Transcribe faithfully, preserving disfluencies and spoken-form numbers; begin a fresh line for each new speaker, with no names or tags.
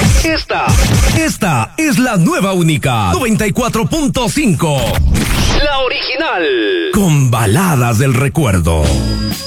Esta, esta es la nueva única noventa y cuatro punto cinco. La original. Con baladas del recuerdo.